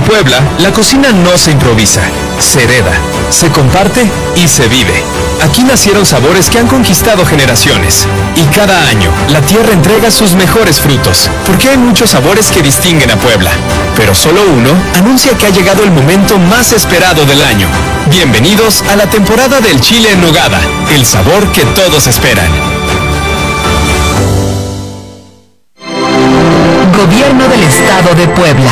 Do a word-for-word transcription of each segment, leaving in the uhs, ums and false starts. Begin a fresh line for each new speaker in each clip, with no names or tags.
Puebla, la cocina no se improvisa, se hereda, se comparte y se vive. Aquí nacieron sabores que han conquistado generaciones. Y cada año, la tierra entrega sus mejores frutos, porque hay muchos sabores que distinguen a Puebla. Pero solo uno anuncia que ha llegado el momento más esperado del año. Bienvenidos a la temporada del chile en nogada, el sabor que todos esperan.
Gobierno del Estado de Puebla.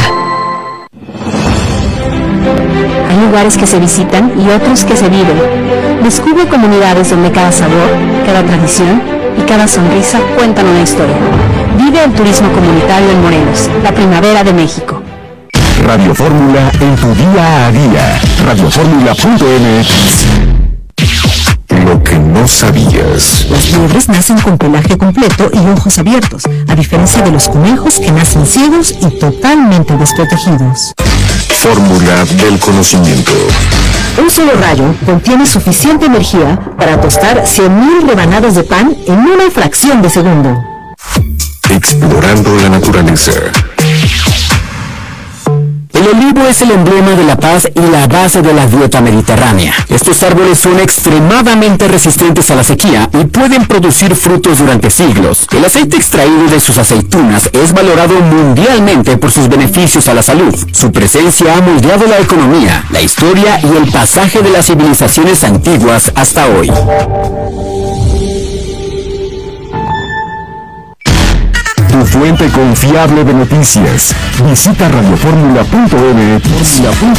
Hay lugares que se visitan y otros que se viven. Descubre comunidades donde cada sabor, cada tradición y cada sonrisa cuentan una historia. Vive el turismo comunitario en Morelos, la primavera de México.
Radio Fórmula en tu día a día. radio fórmula punto m x. Lo que no sabías.
Las liebres nacen con pelaje completo y ojos abiertos, a diferencia de los conejos que nacen ciegos y totalmente desprotegidos.
Fórmula del conocimiento.
Un solo rayo contiene suficiente energía para tostar cien mil rebanadas de pan en una fracción de segundo.
Explorando la naturaleza.
El olivo es el emblema de la paz y la base de la dieta mediterránea. Estos árboles son extremadamente resistentes a la sequía y pueden producir frutos durante siglos. El aceite extraído de sus aceitunas es valorado mundialmente por sus beneficios a la salud. Su presencia ha moldeado la economía, la historia y el pasaje de las civilizaciones antiguas hasta hoy.
Tu fuente confiable de noticias. Visita radio fórmula punto m x.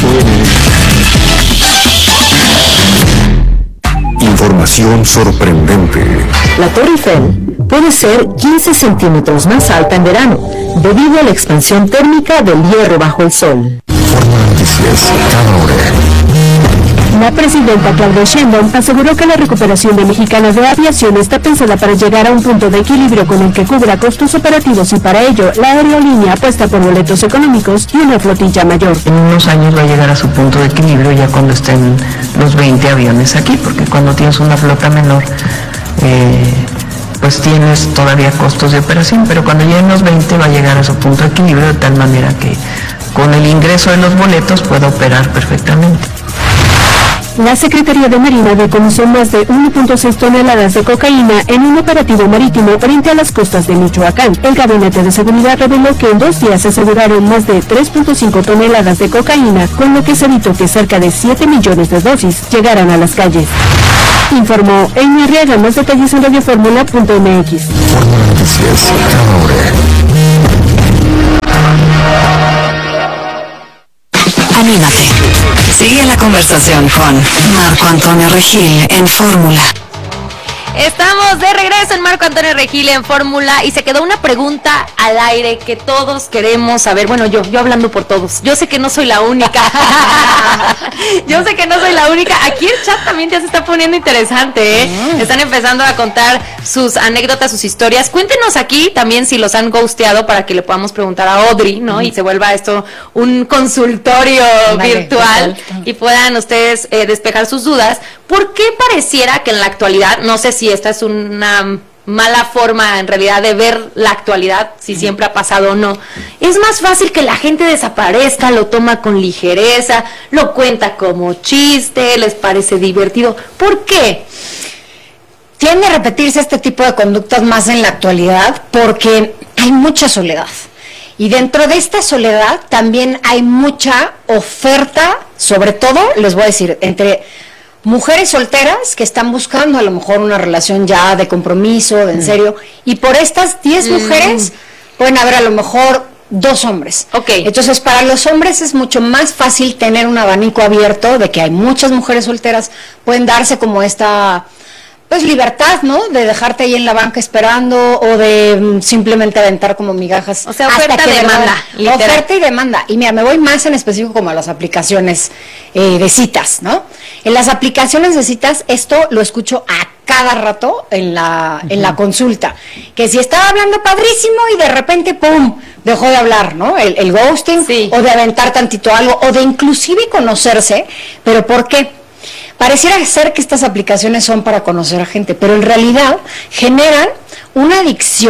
Información sorprendente.
La Torre Eiffel puede ser quince centímetros más alta en verano, debido a la expansión térmica del hierro bajo el sol.
Fórmula Noticias, cada hora.
La presidenta Claudia Sheinbaum aseguró que la recuperación de Mexicanas de Aviación está pensada para llegar a un punto de equilibrio con el que cubra costos operativos y para ello la aerolínea apuesta por boletos económicos y una flotilla mayor.
En unos años va a llegar a su punto de equilibrio ya cuando estén los veinte aviones aquí, porque cuando tienes una flota menor, eh, pues tienes todavía costos de operación, pero cuando lleguen los veinte va a llegar a su punto de equilibrio de tal manera que con el ingreso de los boletos pueda operar perfectamente.
La Secretaría de Marina decomisó más de uno punto seis toneladas de cocaína en un operativo marítimo frente a las costas de Michoacán. El Gabinete de Seguridad reveló que en dos días se aseguraron más de tres punto cinco toneladas de cocaína, con lo que se evitó que cerca de siete millones de dosis llegaran a las calles. Informó Amy Arriaga. Más detalles en radio fórmula punto m x.
Fórmula Noticias, cada hora.
Anímate. Sigue la conversación con Marco Antonio Regil en Fórmula.
Estamos de regreso en Marco Antonio Regil en Fórmula y se quedó una pregunta al aire que todos queremos saber. Bueno, yo, yo hablando por todos. Yo sé que no soy la única. Yo sé que no soy la única. Aquí el chat también ya se está poniendo interesante, ¿eh? Mm. Están empezando a contar sus anécdotas, sus historias. Cuéntenos aquí también si los han ghosteado para que le podamos preguntar a Audrey, ¿no? Mm. Y se vuelva esto un consultorio vale, virtual total. Y puedan ustedes eh, despejar sus dudas. ¿Por qué pareciera que en la actualidad, no sé si esta es una mala forma en realidad de ver la actualidad, si siempre ha pasado o no, es más fácil que la gente desaparezca, lo toma con ligereza, lo cuenta como chiste, les parece divertido? ¿Por qué?
Tiende a repetirse este tipo de conductas más en la actualidad porque hay mucha soledad. Y dentro de esta soledad también hay mucha oferta, sobre todo, les voy a decir, entre mujeres solteras que están buscando a lo mejor una relación ya de compromiso, de en serio, y por estas diez mujeres mm. pueden haber a lo mejor dos hombres.
Okay.
Entonces, para los hombres es mucho más fácil tener un abanico abierto de que hay muchas mujeres solteras, pueden darse como esta pues libertad, ¿no? De dejarte ahí en la banca esperando o de mm, simplemente aventar como migajas.
O sea, oferta y demanda.
Literal. Oferta y demanda. Y mira, me voy más en específico como a las aplicaciones eh, de citas, ¿no? En las aplicaciones de citas, esto lo escucho a cada rato en la, uh-huh. en la consulta. Que si estaba hablando padrísimo y de repente, ¡pum!, dejó de hablar, ¿no? El, el ghosting, sí. O de aventar tantito algo, o de inclusive conocerse. ¿Pero por qué? Pareciera ser que estas aplicaciones son para conocer a gente, pero en realidad generan una adicción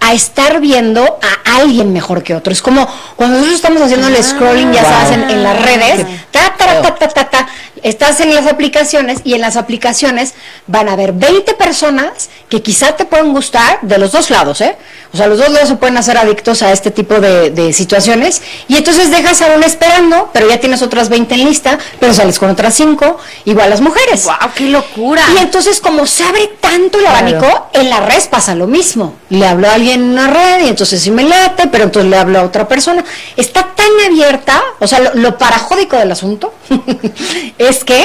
a estar viendo a alguien mejor que otro. Es como cuando nosotros estamos haciendo el scrolling, ya
wow.
sabes, en, en las redes, ta, ta, ta, ta, ta, ta, estás en las aplicaciones y en las aplicaciones van a haber veinte personas que quizá te pueden gustar de los dos lados, ¿eh? O sea, los dos lados se pueden hacer adictos a este tipo de, de situaciones y entonces dejas a una esperando, pero ya tienes otras veinte en lista, pero sales con otras cinco, igual las mujeres.
¡Wow, qué locura!
Y entonces como se abre tanto el abanico, claro. en la red pasa lo mismo. Le habló a alguien en una red y entonces sí me late, pero entonces le hablo a otra persona. Está tan abierta, o sea, lo, lo parajódico del asunto es que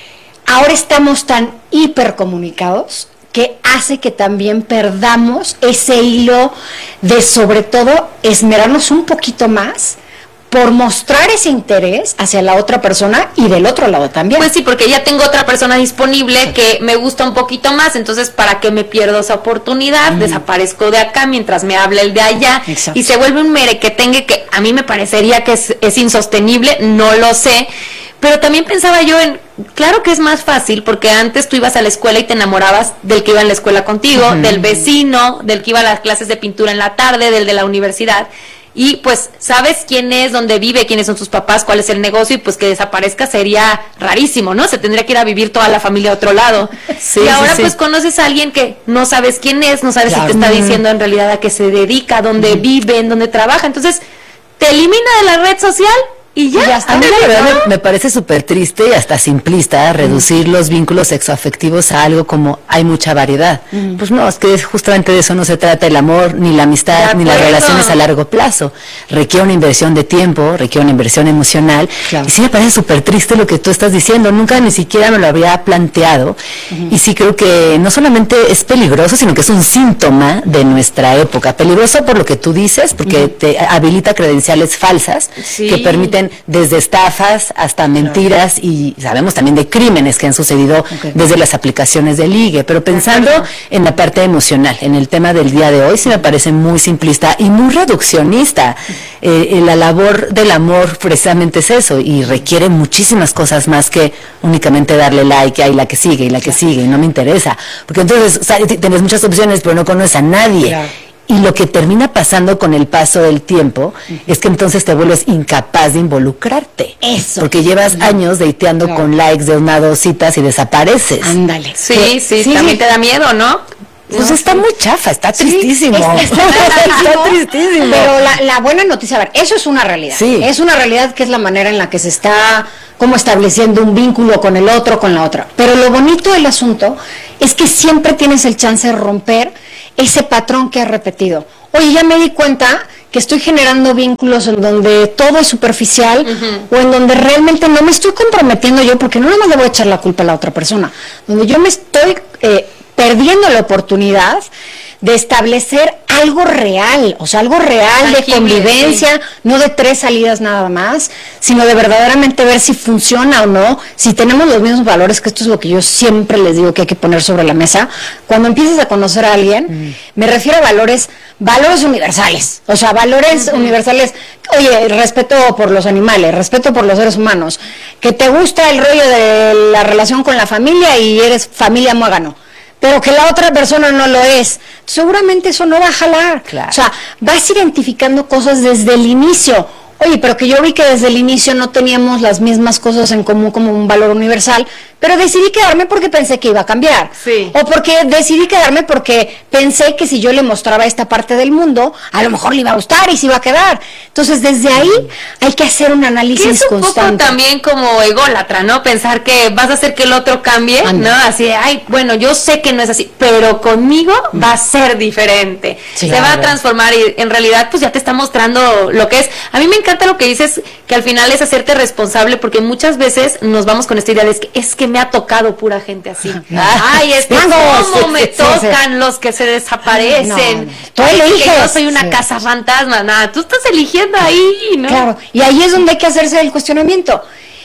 ahora estamos tan hipercomunicados que hace que también perdamos ese hilo de, sobre todo, esmerarnos un poquito más por mostrar ese interés hacia la otra persona y del otro lado también.
Pues sí, porque ya tengo otra persona disponible que me gusta un poquito más, entonces ¿para qué me pierdo esa oportunidad? Mm. Desaparezco de acá mientras me habla el de allá. Exacto. Y se vuelve un merequetengue que a mí me parecería que es, es insostenible, no lo sé. Pero también pensaba yo en, claro que es más fácil, porque antes tú ibas a la escuela y te enamorabas del que iba en la escuela contigo, uh-huh. del vecino, del que iba a las clases de pintura en la tarde, del de la universidad, y pues sabes quién es, dónde vive, quiénes son sus papás, cuál es el negocio, y pues que desaparezca sería rarísimo, ¿no? Se tendría que ir a vivir toda la familia a otro lado. Sí, y ahora sí, sí. pues conoces a alguien que no sabes quién es, no sabes claro. si te está diciendo en realidad a qué se dedica, dónde uh-huh. vive, en dónde trabaja, entonces te elimina de la red social. Y ya, ya está.
A mí la verdad me, me parece súper triste y hasta simplista reducir mm. los vínculos sexoafectivos a algo como hay mucha variedad. Mm. Pues no, es que justamente de eso no se trata el amor, ni la amistad, ni las relaciones a largo plazo. Requiere una inversión de tiempo, requiere una inversión emocional. Claro. Y sí me parece súper triste lo que tú estás diciendo. Nunca ni siquiera me lo había planteado. Mm. Y sí creo que no solamente es peligroso, sino que es un síntoma de nuestra época. Peligroso por lo que tú dices, porque mm. te habilita credenciales falsas sí. que permiten desde estafas hasta mentiras claro. y sabemos también de crímenes que han sucedido okay. desde las aplicaciones de ligue, pero pensando claro. en la parte emocional, en el tema del día de hoy, sí me parece muy simplista y muy reduccionista. Eh, la labor del amor precisamente es eso y requiere muchísimas cosas más que únicamente darle like a y la que sigue y la que sigue y no me interesa, porque entonces o sea, tienes muchas opciones pero no conoces a nadie. Claro. Y lo que termina pasando con el paso del tiempo uh-huh. es que entonces te vuelves incapaz de involucrarte. Eso. Porque llevas uh-huh. años dateando claro. con likes de una dos citas y desapareces.
Ándale.
Sí, sí, sí, sí, también te da miedo, ¿no?
Pues no, está sí. muy chafa, está tristísimo.
Sí, está, está, está tristísimo. Pero la, la buena noticia, a ver, eso es una realidad. Sí. Es una realidad que es la manera en la que se está como estableciendo un vínculo con el otro, con la otra. Pero lo bonito del asunto es que siempre tienes el chance de romper ese patrón que has repetido. Oye, ya me di cuenta que estoy generando vínculos en donde todo es superficial uh-huh. o en donde realmente no me estoy comprometiendo yo, porque no nada más le voy a echar la culpa a la otra persona, donde yo me estoy eh, perdiendo la oportunidad de establecer algo real, o sea, algo real de convivencia, sí. no de tres salidas nada más, sino de verdaderamente ver si funciona o no, si tenemos los mismos valores, que esto es lo que yo siempre les digo que hay que poner sobre la mesa. Cuando empiezas a conocer a alguien, mm. me refiero a valores, valores universales, o sea, valores uh-huh. universales, oye, respeto por los animales, respeto por los seres humanos, que te gusta el rollo de la relación con la familia y eres familia muégano, pero que la otra persona no lo es, seguramente eso no va a jalar. Claro. O sea, vas identificando cosas desde el inicio. Oye, pero que yo vi que desde el inicio no teníamos las mismas cosas en común como un valor universal, pero decidí quedarme porque pensé que iba a cambiar. Sí. O porque decidí quedarme porque pensé que si yo le mostraba esta parte del mundo, a lo mejor le iba a gustar y se iba a quedar. Entonces, desde ahí hay que hacer un análisis constante.
Que es un
constante.
poco también como ególatra, ¿no? Pensar que vas a hacer que el otro cambie, Anda. ¿no? Así de, ay, bueno, yo sé que no es así, pero conmigo mm. va a ser diferente. Sí, se claro. va a transformar y en realidad, pues ya te está mostrando lo que es. A mí me encanta lo que dices, que al final es hacerte responsable, porque muchas veces nos vamos con esta idea de que es que me ha tocado pura gente así. Ay, es que cómo me tocan sí, sí. los que se desaparecen. No, no. Tú eliges. Que yo soy una sí. casa fantasma. Nada, tú estás eligiendo ahí, ¿no?
Claro, y ahí es donde hay que hacerse el cuestionamiento.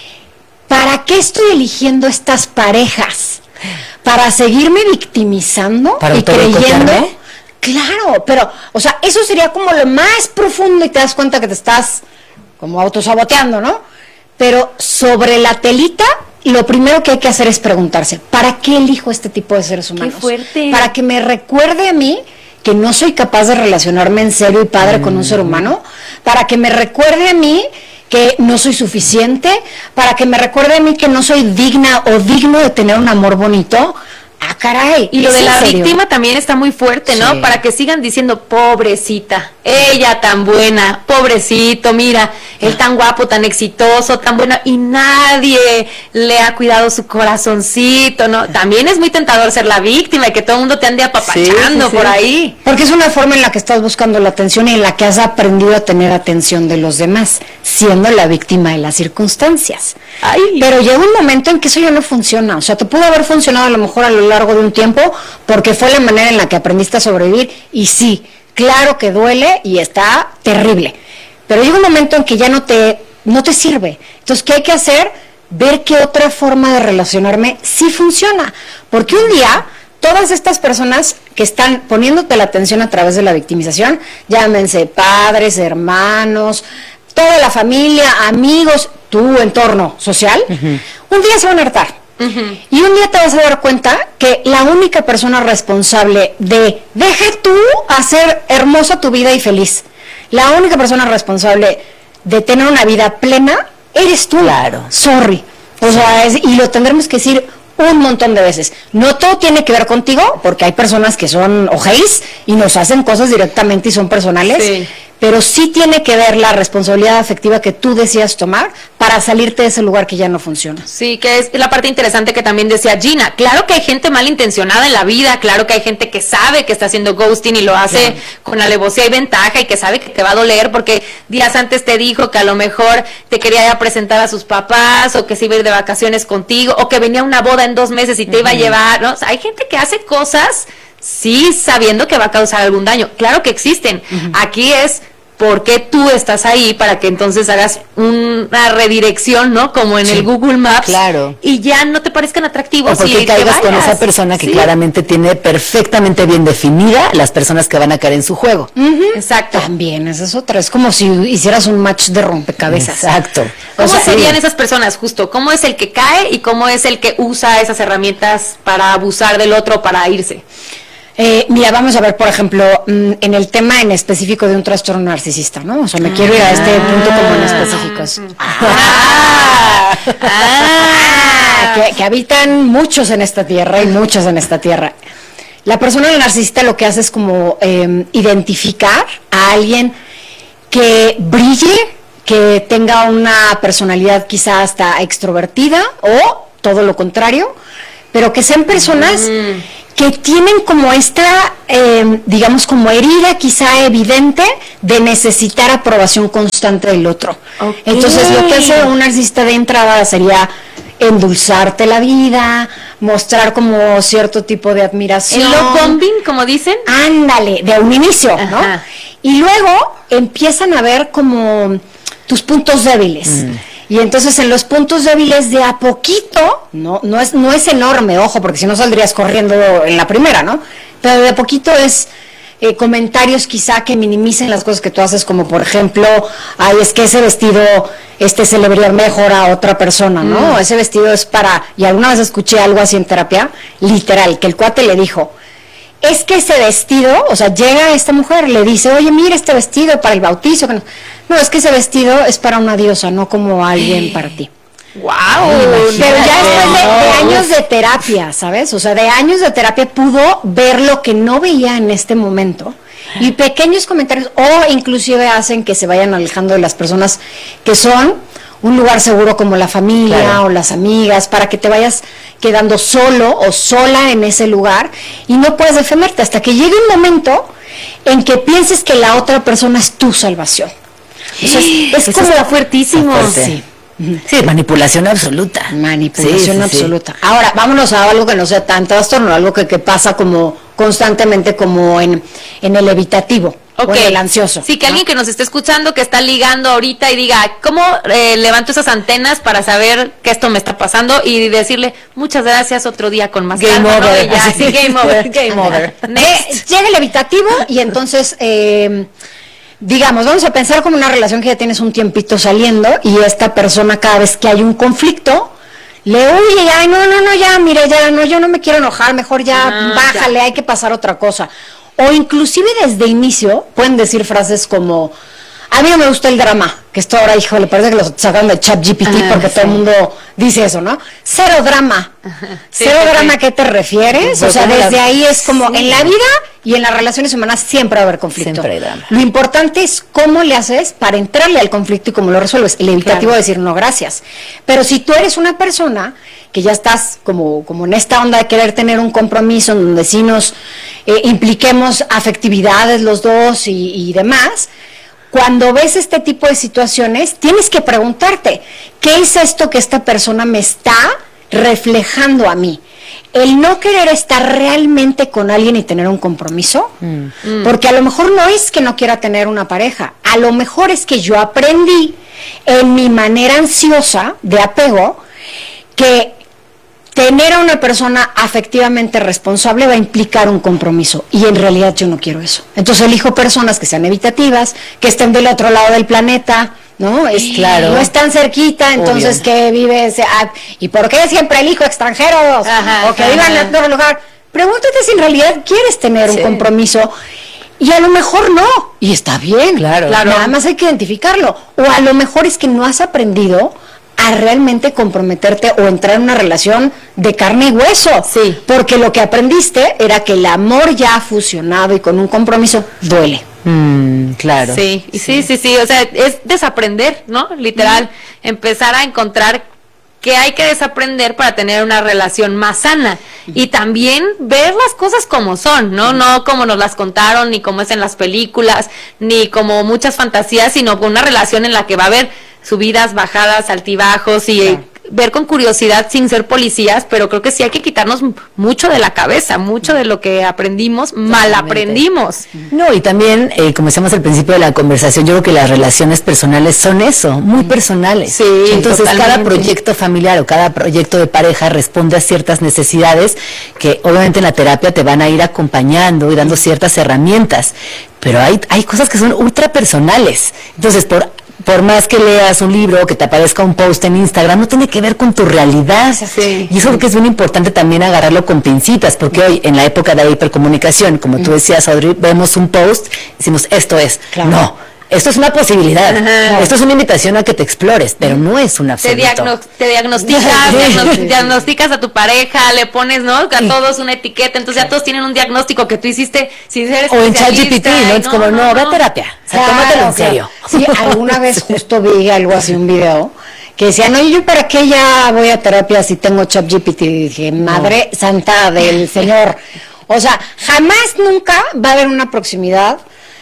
¿Para qué estoy eligiendo estas parejas? ¿Para seguirme victimizando
¿Para
y creyendo? Claro, pero, o sea, eso sería como lo más profundo y te das cuenta que te estás como autosaboteando, ¿no? Pero sobre la telita, lo primero que hay que hacer es preguntarse, ¿para qué elijo este tipo de seres humanos?
Qué fuerte.
Para que me recuerde a mí que no soy capaz de relacionarme en serio y padre mm. con un ser humano, para que me recuerde a mí que no soy suficiente, para que me recuerde a mí que no soy digna o digno de tener un amor bonito. Ah, caray.
Y lo de la serio? víctima también está muy fuerte, ¿no? Sí. Para que sigan diciendo, pobrecita, ella tan buena, pobrecito, mira, él tan guapo, tan exitoso, tan bueno, y nadie le ha cuidado su corazoncito, ¿no? También es muy tentador ser la víctima y que todo el mundo te ande apapachando sí, sí, sí. por ahí.
Porque es una forma en la que estás buscando la atención y en la que has aprendido a tener atención de los demás, siendo la víctima de las circunstancias. Ay. Pero llega un momento en que eso ya no funciona, o sea, te pudo haber funcionado a lo mejor a lo largo de un tiempo porque fue la manera en la que aprendiste a sobrevivir y sí, claro que duele y está terrible, pero llega un momento en que ya no te, no te sirve. Entonces, ¿qué hay que hacer? Ver qué otra forma de relacionarme sí funciona, porque un día todas estas personas que están poniéndote la atención a través de la victimización, llámense padres, hermanos, toda la familia, amigos, tu entorno social, uh-huh. un día se van a hartar. Uh-huh. Y un día te vas a dar cuenta que la única persona responsable de deja tú hacer hermosa tu vida y feliz, la única persona responsable de tener una vida plena eres tú.
Claro.
Sorry. O sí. sea, es, y lo tendremos que decir un montón de veces. No todo tiene que ver contigo, porque hay personas que son ojeis y nos hacen cosas directamente y son personales. Sí. Pero sí tiene que ver la responsabilidad afectiva que tú decías tomar para salirte de ese lugar que ya no funciona.
Sí, que es la parte interesante que también decía Gina. Claro que hay gente malintencionada en la vida, claro que hay gente que sabe que está haciendo ghosting y lo hace claro. con alevosía y ventaja y que sabe que te va a doler porque días antes te dijo que a lo mejor te quería ya presentar a sus papás o que se iba a ir de vacaciones contigo o que venía a una boda en dos meses y te uh-huh. iba a llevar, ¿no? O sea, hay gente que hace cosas sí sabiendo que va a causar algún daño. Claro que existen. Uh-huh. Aquí es por qué tú estás ahí para que entonces hagas una redirección, ¿no? Como en sí. el Google Maps.
Claro.
Y ya no te parezcan atractivos.
O porque
y
caigas con esa persona que sí. claramente tiene perfectamente bien definida las personas que van a caer en su juego.
Uh-huh. Exacto. También, esa es otra. Es como si hicieras un match de rompecabezas.
Exacto.
¿Cómo
o sea,
serían
sí.
esas personas justo? ¿Cómo es el que cae y cómo es el que usa esas herramientas para abusar del otro, para irse?
Eh, mira, vamos a ver, por ejemplo, en el tema en específico de un trastorno narcisista, ¿no? O sea, me ah, quiero ir a este punto como en específicos. Ah, ah, que, que habitan muchos en esta tierra y muchos en esta tierra. La persona narcisista lo que hace es como eh, identificar a alguien que brille, que tenga una personalidad quizá hasta extrovertida o todo lo contrario, pero que sean personas mm. que tienen como esta, eh, digamos, como herida quizá evidente de necesitar aprobación constante del otro. Okay. Entonces, lo que hace un narcisista de entrada sería endulzarte la vida, mostrar como cierto tipo de admiración.
¿El love bombing, como dicen?
Ándale, de un inicio, Ajá. ¿no? Y luego empiezan a ver como tus puntos débiles. Mm. Y entonces en los puntos débiles de a poquito, no, no es, no es enorme, ojo, porque si no saldrías corriendo en la primera, ¿no? Pero de a poquito es eh, comentarios quizá que minimicen las cosas que tú haces, como por ejemplo, ay, es que ese vestido este se le vería mejor a otra persona, ¿no? Mm. Ese vestido es para, y alguna vez escuché algo así en terapia, literal, que el cuate le dijo, es que ese vestido, o sea, llega esta mujer, le dice, oye, mira este vestido para el bautizo. No, no, es que ese vestido es para una diosa, no como alguien para ti.
¡Wow!
Pero ya después de, de años de terapia, ¿sabes? O sea, de años de terapia pudo ver lo que no veía en este momento. Y pequeños comentarios, o inclusive hacen que se vayan alejando de las personas que son un lugar seguro como la familia claro. o las amigas, para que te vayas quedando solo o sola en ese lugar y no puedes defenderte hasta que llegue un momento en que pienses que la otra persona es tu salvación. O sea, es, es como
está fuertísimo.
Sí.
Sí, manipulación absoluta.
Manipulación sí, sí, absoluta.
Sí.
Ahora, vámonos a algo que no sea tan trastorno, algo que, que pasa como constantemente como en, en el evitativo. Okay. O en el ansioso.
Sí, que ¿no? alguien que nos esté escuchando, que está ligando ahorita y diga, ¿cómo eh, levanto esas antenas para saber que esto me está pasando? Y decirle, muchas gracias, otro día con más
game
calma,
over.
¿no? Ya, sí, game over.
Game over.
Eh, llega el evitativo y entonces... Eh, digamos, vamos a pensar como una relación que ya tienes un tiempito saliendo y esta persona cada vez que hay un conflicto, le huye, ay, no, no, no, ya, mire, ya, no, yo no me quiero enojar, mejor ya, ah, bájale, ya. Hay que pasar otra cosa. O inclusive desde inicio pueden decir frases como, a mí no me gusta el drama, que esto ahora, hijo, le parece que lo sacan de ChatGPT porque sí. Todo el mundo dice eso, ¿no? Cero drama. Sí, Cero sí, drama, ¿a qué te refieres? Pues o sea, desde la... ahí es como, sí. En la vida y en las relaciones humanas siempre va a haber conflicto.
Siempre hay drama.
Lo importante es cómo le haces para entrarle al conflicto y cómo lo resuelves. El evitativo claro. de decir no, gracias. Pero si tú eres una persona que ya estás como, como en esta onda de querer tener un compromiso en donde sí nos eh, impliquemos afectividades los dos y, y demás, cuando ves este tipo de situaciones, tienes que preguntarte, ¿qué es esto que esta persona me está reflejando a mí? El no querer estar realmente con alguien y tener un compromiso, mm. porque a lo mejor no es que no quiera tener una pareja, a lo mejor es que yo aprendí en mi manera ansiosa de apego que tener a una persona afectivamente responsable va a implicar un compromiso y en realidad yo no quiero eso. Entonces elijo personas que sean evitativas, que estén del otro lado del planeta, ¿no? Es
claro.
No están cerquita, entonces obvio. Que vives, ah, ¿y por qué siempre elijo extranjeros? Ajá, o que ajá. vivan en otro lugar. Pregúntate si en realidad quieres tener sí. un compromiso. Y a lo mejor no, y está bien,
claro.
Nada más hay que identificarlo. O a lo mejor es que no has aprendido a realmente comprometerte o entrar en una relación de carne y hueso.
Sí.
Porque lo que aprendiste era que el amor ya fusionado y con un compromiso duele.
Mm, claro.
Sí, sí, sí, sí, sí, o sea, es desaprender, ¿no? Literal, mm. empezar a encontrar que hay que desaprender para tener una relación más sana y también ver las cosas como son, ¿no? No como nos las contaron, ni como es en las películas, ni como muchas fantasías, sino con una relación en la que va a haber subidas, bajadas, altibajos y claro. ver con curiosidad sin ser policías, pero creo que sí hay que quitarnos mucho de la cabeza, mucho de lo que aprendimos, mal aprendimos.
No, y también, eh, como decíamos al principio de la conversación, yo creo que las relaciones personales son eso, muy personales.
Sí,
entonces
totalmente.
Cada proyecto familiar o cada proyecto de pareja responde a ciertas necesidades que obviamente en la terapia te van a ir acompañando y dando ciertas herramientas, pero hay, hay cosas que son ultra personales. Entonces, por Por más que leas un libro o que te aparezca un post en Instagram, no tiene que ver con tu realidad.
Sí.
Y eso creo que es bien importante también agarrarlo con pincitas, porque hoy, en la época de la hipercomunicación, como tú decías, Audrey, vemos un post y decimos, esto es. Claro. No. Esto es una posibilidad, ajá. Esto es una invitación a que te explores, pero no es un absoluto.
Te, diagno te diagnosticas, diagno diagnosticas a tu pareja, le pones, ¿no? A todos una etiqueta, entonces ya todos tienen un diagnóstico que tú hiciste, si eres
o en ChatGPT, ¿no? Es no, como, no, no, ve a terapia, o sea, claro, tómatelo en serio.
Sí, alguna vez justo vi algo así, un video, que decían, oye, ¿yo para qué ya voy a terapia si tengo ChatGPT? Y dije, madre no. santa del Señor. O sea, jamás nunca va a haber una proximidad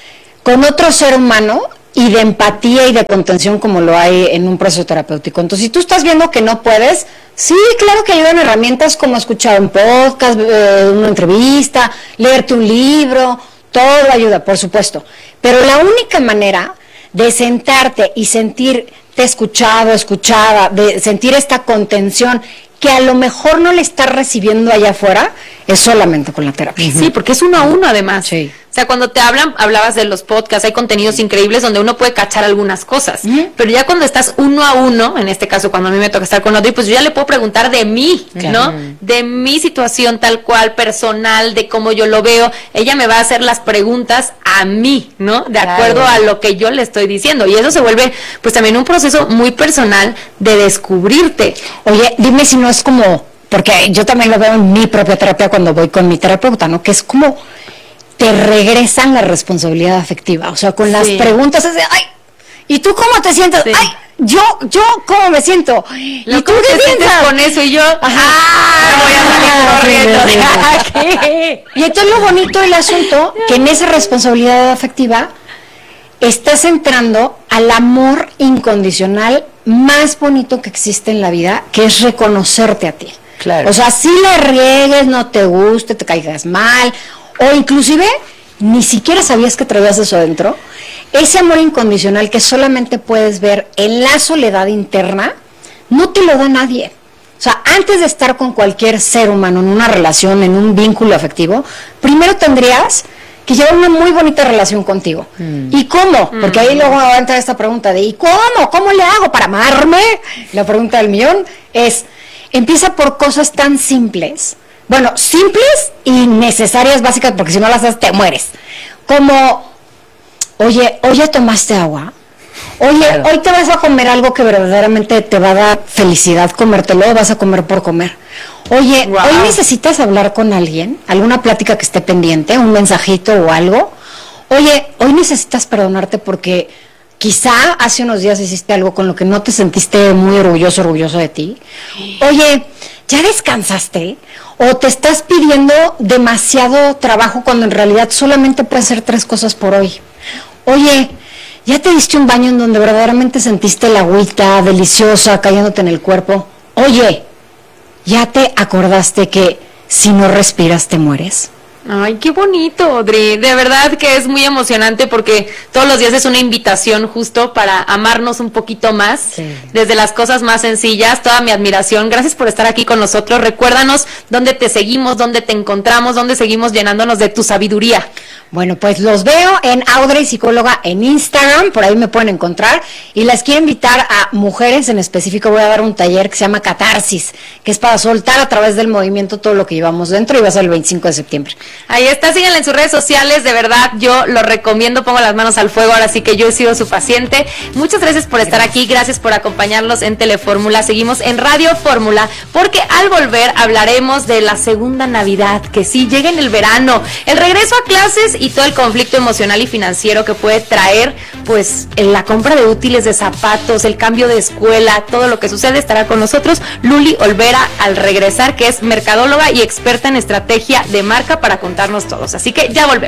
con otro ser humano y de empatía y de contención como lo hay en un proceso terapéutico. Entonces, si tú estás viendo que no puedes, sí, claro que ayudan herramientas como escuchar un podcast, eh, una entrevista, leerte un libro, todo ayuda, por supuesto. Pero la única manera de sentarte y sentirte escuchado, escuchada, de sentir esta contención que a lo mejor no le estás recibiendo allá afuera, es solamente con la terapia.
Sí, porque es uno a uno además.
Sí.
O sea, cuando te hablan, hablabas de los podcasts, hay contenidos increíbles donde uno puede cachar algunas cosas, uh-huh. pero ya cuando estás uno a uno, en este caso cuando a mí me toca estar con otro, pues yo ya le puedo preguntar de mí, claro. ¿no? De mi situación tal cual, personal, de cómo yo lo veo, ella me va a hacer las preguntas a mí, ¿no? De claro. acuerdo a lo que yo le estoy diciendo, y eso se vuelve pues también un proceso muy personal de descubrirte.
Oye, dime si no es como, porque yo también lo veo en mi propia terapia cuando voy con mi terapeuta, ¿no? Que es como te regresan la responsabilidad afectiva, o sea, con las sí. preguntas es de, ay, ¿y tú cómo te sientes? Sí. Ay, yo, yo, ¿cómo me siento? ¿Y
lo
tú
qué
te
piensas con eso? Y yo,
ah,
voy a salir
corriendo. Y entonces lo bonito del asunto, que en esa responsabilidad afectiva estás entrando al amor incondicional más bonito que existe en la vida, que es reconocerte a ti.
Claro.
O sea, si la riegues, no te guste, te caigas mal, o inclusive ni siquiera sabías que traías eso adentro, ese amor incondicional que solamente puedes ver en la soledad interna, no te lo da nadie. O sea, antes de estar con cualquier ser humano en una relación, en un vínculo afectivo, primero tendrías que llevar una muy bonita relación contigo. Mm. ¿Y cómo? Mm. Porque ahí luego entra esta pregunta de ¿y cómo? ¿Cómo le hago para amarme? La pregunta del millón es, empieza por cosas tan simples bueno, simples y necesarias, básicas, porque si no las haces te mueres. Como, oye, hoy ya tomaste agua. Oye, claro. Hoy te vas a comer algo que verdaderamente te va a dar felicidad comértelo, o vas a comer por comer. Oye, wow. Hoy necesitas hablar con alguien, alguna plática que esté pendiente, un mensajito o algo. Oye, hoy necesitas perdonarte porque quizá hace unos días hiciste algo con lo que no te sentiste muy orgulloso, orgulloso de ti. Oye, ¿ya descansaste? ¿O te estás pidiendo demasiado trabajo cuando en realidad solamente puedes hacer tres cosas por hoy? Oye, ¿ya te diste un baño en donde verdaderamente sentiste la agüita deliciosa cayéndote en el cuerpo? Oye, ¿ya te acordaste que si no respiras te mueres?
Ay, qué bonito, Audrey. De verdad que es muy emocionante porque todos los días es una invitación justo para amarnos un poquito más, sí. Desde las cosas más sencillas. Toda mi admiración. Gracias por estar aquí con nosotros. Recuérdanos dónde te seguimos, dónde te encontramos, dónde seguimos llenándonos de tu sabiduría.
Bueno, pues los veo en Audrey Psicóloga en Instagram, por ahí me pueden encontrar, y las quiero invitar a mujeres, en específico voy a dar un taller que se llama Catarsis, que es para soltar a través del movimiento todo lo que llevamos dentro, y va a ser el veinticinco de septiembre.
Ahí está, síganla en sus redes sociales, de verdad, yo lo recomiendo, pongo las manos al fuego, ahora sí que yo he sido su paciente. Muchas gracias por estar gracias. aquí, gracias por acompañarnos en Telefórmula, seguimos en Radio Fórmula, porque al volver hablaremos de la segunda Navidad, que sí, llega en el verano, el regreso a clases y todo el conflicto emocional y financiero que puede traer, pues, en la compra de útiles, de zapatos, el cambio de escuela, todo lo que sucede. Estará con nosotros Luli Olvera al regresar, que es mercadóloga y experta en estrategia de marca, para contarnos todos. Así que ya volvemos.